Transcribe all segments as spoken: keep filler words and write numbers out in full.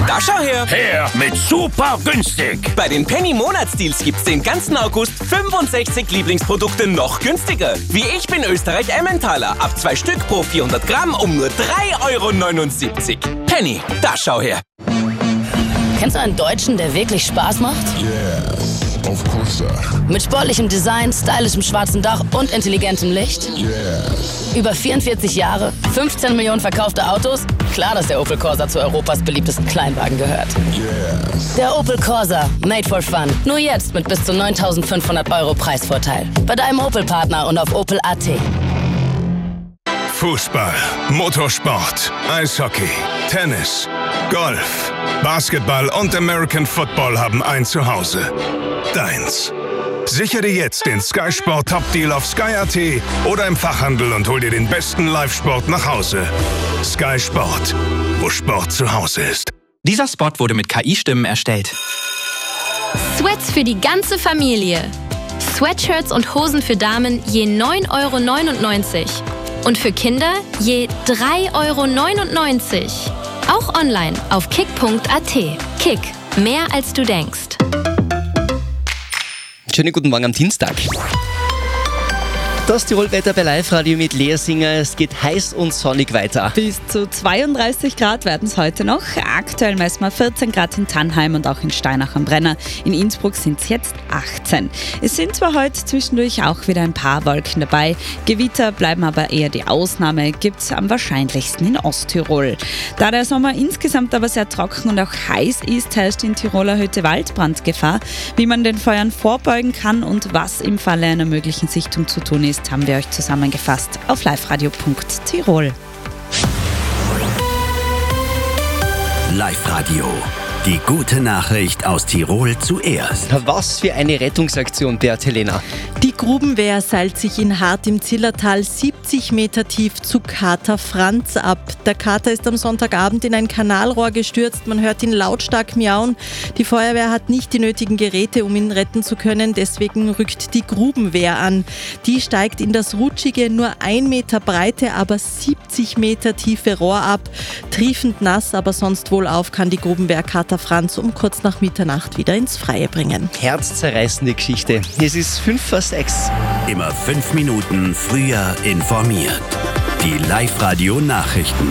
Da schau her! Her mit super günstig! Bei den Penny Monatsdeals gibt's den ganzen August fünfundsechzig Lieblingsprodukte noch günstiger. Wie ich bin Österreich Emmentaler. Ab zwei Stück pro vierhundert Gramm um nur drei Euro neunundsiebzig. Penny, da schau her! Kennst du einen Deutschen, der wirklich Spaß macht? Yes, of course, sir. Mit sportlichem Design, stylischem schwarzen Dach und intelligentem Licht? Yes. Über vierundvierzig Jahre, fünfzehn Millionen verkaufte Autos? Klar, dass der Opel Corsa zu Europas beliebtesten Kleinwagen gehört. Yes. Der Opel Corsa, made for fun. Nur jetzt mit bis zu neuntausendfünfhundert Euro Preisvorteil. Bei deinem Opel-Partner und auf opel punkt a t. Fußball, Motorsport, Eishockey, Tennis, Golf, Basketball und American Football haben ein Zuhause. Deins. Sichere dir jetzt den Sky Sport Top Deal auf sky punkt a t oder im Fachhandel und hol dir den besten Live-Sport nach Hause. Sky Sport, wo Sport zu Hause ist. Dieser Spot wurde mit K I-Stimmen erstellt. Sweats für die ganze Familie. Sweatshirts und Hosen für Damen je neun Euro neunundneunzig. Und für Kinder je drei Euro neunundneunzig. Auch online auf kick punkt a t. Kick, mehr als du denkst. Schönen guten Morgen am Dienstag. Das Tirol-Wetter bei Live-Radio mit Lea Singer. Es geht heiß und sonnig weiter. Bis zu zweiunddreißig Grad werden es heute noch. Aktuell messen wir vierzehn Grad in Tannheim und auch in Steinach am Brenner. In Innsbruck sind es jetzt achtzehn. Es sind zwar heute zwischendurch auch wieder ein paar Wolken dabei. Gewitter bleiben aber eher die Ausnahme. Gibt es am wahrscheinlichsten in Osttirol. Da der Sommer insgesamt aber sehr trocken und auch heiß ist, herrscht in Tirol erhöhte Waldbrandgefahr. Wie man den Feuern vorbeugen kann und was im Falle einer möglichen Sichtung zu tun ist, haben wir euch zusammengefasst auf liveradio punkt tirol. Live-Radio. Die gute Nachricht aus Tirol zuerst. Was für eine Rettungsaktion, Beat Helena. Die Grubenwehr seilt sich in Hart im Zillertal siebzig Meter tief zu Kater Franz ab. Der Kater ist am Sonntagabend in ein Kanalrohr gestürzt. Man hört ihn lautstark miauen. Die Feuerwehr hat nicht die nötigen Geräte, um ihn retten zu können. Deswegen rückt die Grubenwehr an. Die steigt in das rutschige, nur ein Meter breite, aber siebzig Meter tiefe Rohr ab. Triefend nass, aber sonst wohlauf kann die Grubenwehr Kater Franz um kurz nach Mitternacht wieder ins Freie bringen. Herzzerreißende Geschichte. Es ist fünf vor sechs. Immer fünf Minuten früher informiert. Die Live-Radio-Nachrichten.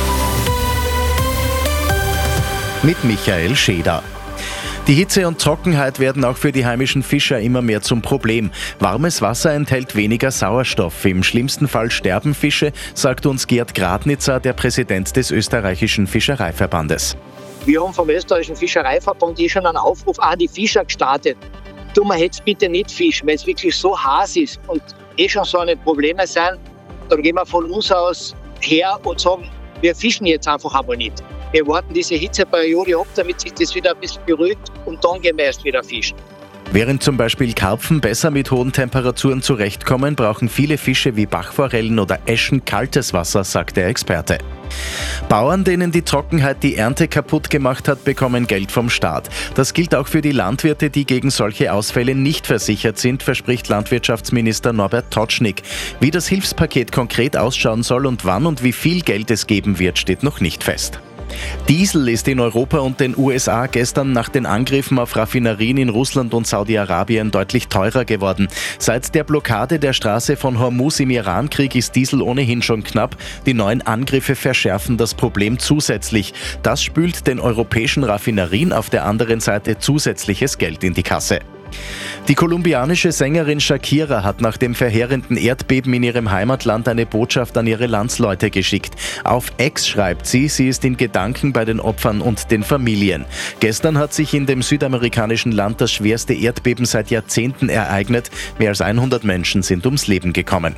Mit Michael Scheder. Die Hitze und Trockenheit werden auch für die heimischen Fischer immer mehr zum Problem. Warmes Wasser enthält weniger Sauerstoff. Im schlimmsten Fall sterben Fische, sagt uns Gerd Gradnitzer, der Präsident des österreichischen Fischereiverbandes. Wir haben vom österreichischen Fischereiverband eh schon einen Aufruf an die Fischer gestartet. Du, man hätte bitte nicht fischen, wenn es wirklich so heiß ist und eh schon so eine Probleme sind, dann gehen wir von uns aus her und sagen, wir fischen jetzt einfach einmal nicht. Wir warten diese Hitzeperiode ab, damit sich das wieder ein bisschen beruhigt und dann gehen wir erst wieder fischen. Während zum Beispiel Karpfen besser mit hohen Temperaturen zurechtkommen, brauchen viele Fische wie Bachforellen oder Äschen kaltes Wasser, sagt der Experte. Bauern, denen die Trockenheit die Ernte kaputt gemacht hat, bekommen Geld vom Staat. Das gilt auch für die Landwirte, die gegen solche Ausfälle nicht versichert sind, verspricht Landwirtschaftsminister Norbert Totschnig. Wie das Hilfspaket konkret ausschauen soll und wann und wie viel Geld es geben wird, steht noch nicht fest. Diesel ist in Europa und den U S A gestern nach den Angriffen auf Raffinerien in Russland und Saudi-Arabien deutlich teurer geworden. Seit der Blockade der Straße von Hormuz im Irankrieg ist Diesel ohnehin schon knapp. Die neuen Angriffe verschärfen das Problem zusätzlich. Das spült den europäischen Raffinerien auf der anderen Seite zusätzliches Geld in die Kasse. Die kolumbianische Sängerin Shakira hat nach dem verheerenden Erdbeben in ihrem Heimatland eine Botschaft an ihre Landsleute geschickt. Auf X schreibt sie, sie ist in Gedanken bei den Opfern und den Familien. Gestern hat sich in dem südamerikanischen Land das schwerste Erdbeben seit Jahrzehnten ereignet. Mehr als hundert Menschen sind ums Leben gekommen.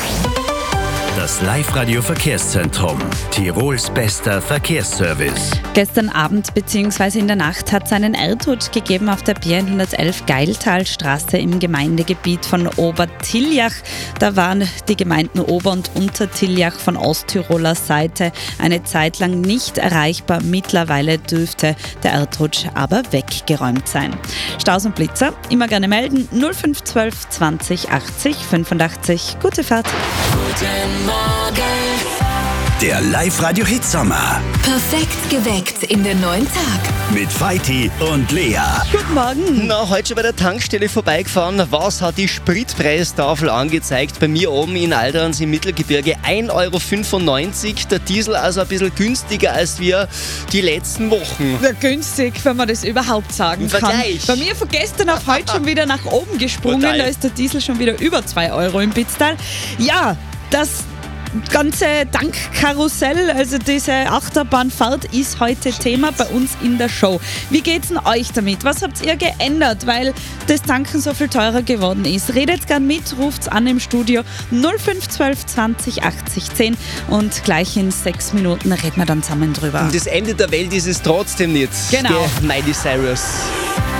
Das Live-Radio-Verkehrszentrum. Tirols bester Verkehrsservice. Gestern Abend bzw. in der Nacht hat es einen Erdrutsch gegeben auf der B hundertelf Geiltalstraße im Gemeindegebiet von Obertiljach. Da waren die Gemeinden Ober- und Untertiljach von Osttiroler Seite eine Zeit lang nicht erreichbar. Mittlerweile dürfte der Erdrutsch aber weggeräumt sein. Staus und Blitzer immer gerne melden. null fünf zwölf zwanzig achtzig fünfundachtzig. Gute Fahrt. Guten Morgen Der Live-Radio-Hit-Sommer. Perfekt geweckt in den neuen Tag. Mit Feiti und Lea. Guten Morgen. Na, heute schon bei der Tankstelle vorbeigefahren. Was hat die Spritpreistafel angezeigt? Bei mir oben in Alderans im Mittelgebirge ein Euro fünfundneunzig. Der Diesel also ein bisschen günstiger als wir die letzten Wochen. Ja, günstig, wenn man das überhaupt sagen kann. Vergleich. Bei mir von gestern auf heute schon wieder nach oben gesprungen. Total. Da ist der Diesel schon wieder über zwei Euro im Bitztal. Ja, das ganze Tankkarussell, also diese Achterbahnfahrt ist heute Thema bei uns in der Show. Wie geht's denn euch damit? Was habt ihr geändert, weil das Tanken so viel teurer geworden ist? Redet gern mit, ruft's an im Studio null fünf zwölf zwanzig achtzig zehn und gleich in sechs Minuten reden wir dann zusammen drüber. Und das Ende der Welt ist es trotzdem nicht. Genau. Gell, Miley Cyrus.